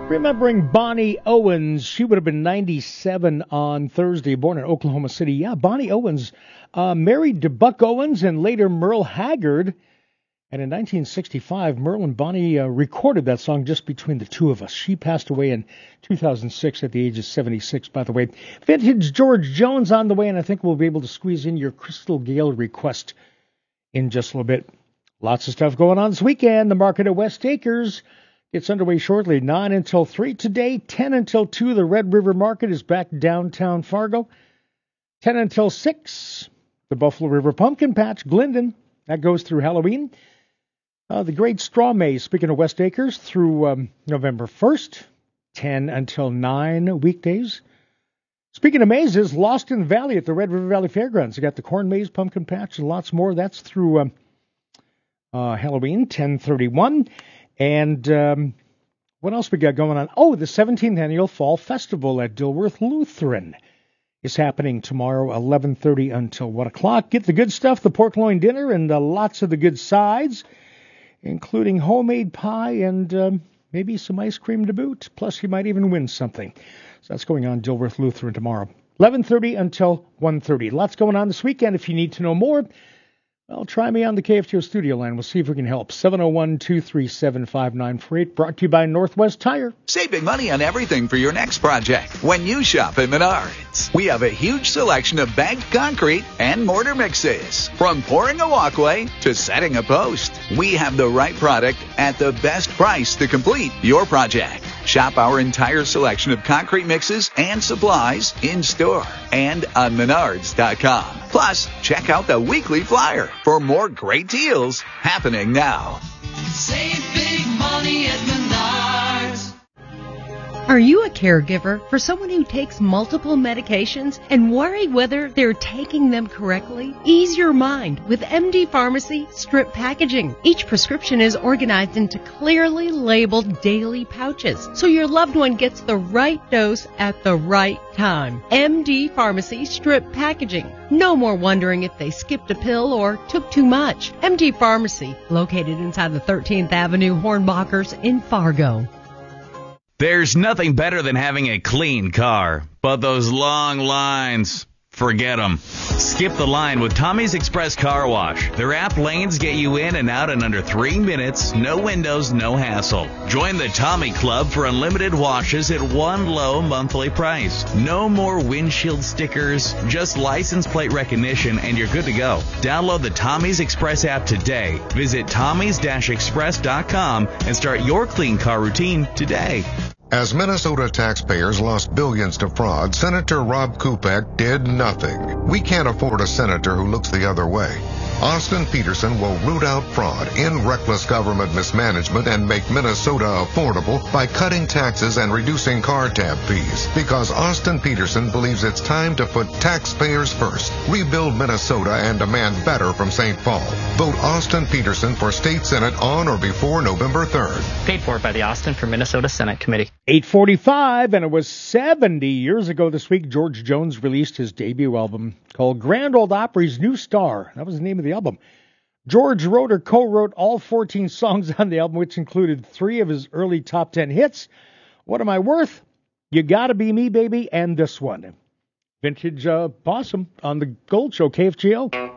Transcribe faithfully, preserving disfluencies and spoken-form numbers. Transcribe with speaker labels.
Speaker 1: Remembering Bonnie Owens, she would have been ninety-seven on Thursday, born in Oklahoma City. Yeah, Bonnie Owens, uh, married to Buck Owens and later Merle Haggard. And in nineteen sixty-five, Merle and Bonnie uh, recorded that song just between the two of us. She passed away in two thousand six at the age of seventy-six, by the way. Vintage George Jones on the way, and I think we'll be able to squeeze in your Crystal Gale request in just a little bit. Lots of stuff going on this weekend. The market at West Acres gets underway shortly, nine until three today, ten until two. The Red River Market is back downtown Fargo. ten until six, the Buffalo River Pumpkin Patch, Glendon. That goes through Halloween. Uh, the Great Straw Maze, speaking of West Acres, through um, November first, ten until nine weekdays. Speaking of mazes, Lost in the Valley at the Red River Valley Fairgrounds. You got the Corn Maze, Pumpkin Patch, and lots more. That's through um, uh, Halloween, ten thirty-one. And um, what else we got going on? Oh, the seventeenth Annual Fall Festival at Dilworth Lutheran is happening tomorrow, eleven thirty until one o'clock. Get the good stuff, the pork loin dinner, and uh, lots of the good sides, including homemade pie and um, maybe some ice cream to boot. Plus, you might even win something. So that's going on Dilworth Lutheran tomorrow, eleven thirty until one thirty. Lots going on this weekend. If you need to know more, well, try me on the K F T O studio line. We'll see if we can help. seven oh one, two three seven, five nine four eight. Brought to you by Northwest Tire.
Speaker 2: Save big money on everything for your next project when you shop at Menards. We have a huge selection of bagged concrete and mortar mixes. From pouring a walkway to setting a post, we have the right product at the best price to complete your project. Shop our entire selection of concrete mixes and supplies in store and on menards dot com. Plus, check out the weekly flyer for more great deals happening now.
Speaker 3: Save big money at Menards.
Speaker 4: Are you a caregiver for someone who takes multiple medications and worry whether they're taking them correctly? Ease your mind with M D Pharmacy strip packaging. Each prescription is organized into clearly labeled daily pouches, so your loved one gets the right dose at the right time. M D Pharmacy strip packaging. No more wondering if they skipped a pill or took too much. M D Pharmacy, located inside the thirteenth Avenue Hornbachers in Fargo.
Speaker 5: There's nothing better than having a clean car, but those long lines, forget them. Skip the line with Tommy's Express Car Wash. Their app lanes get you in and out in under three minutes, no windows, no hassle. Join the Tommy Club for unlimited washes at one low monthly price. No more windshield stickers, just license plate recognition, and you're good to go. Download the Tommy's Express app today. Visit tommys dash express dot com and start your clean car routine today.
Speaker 6: As Minnesota taxpayers lost billions to fraud, Senator Rob Kupek did nothing. We can't afford a senator who looks the other way. Austin Peterson will root out fraud, end reckless government mismanagement, and make Minnesota affordable by cutting taxes and reducing car tab fees. Because Austin Peterson believes it's time to put taxpayers first, rebuild Minnesota, and demand better from Saint Paul. Vote Austin Peterson for State Senate on or before November third.
Speaker 7: Paid for by the Austin for Minnesota Senate Committee.
Speaker 1: eight forty-five, and it was seventy years ago this week, George Jones released his debut album called Grand Ole Opry's New Star. That was the name of the album. George wrote or co-wrote all fourteen songs on the album, which included three of his early top ten hits. What Am I Worth? You Gotta Be Me, Baby, and this one. Vintage uh, Possum on the Gold Show, K F G O.